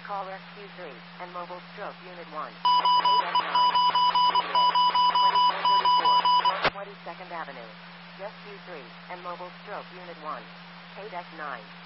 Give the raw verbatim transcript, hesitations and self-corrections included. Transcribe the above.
Call Rescue three and Mobile Stroke Unit one. KDEC nine. twenty-four thirty-four North twenty-second Avenue. Rescue three and Mobile Stroke Unit one. KDEC nine.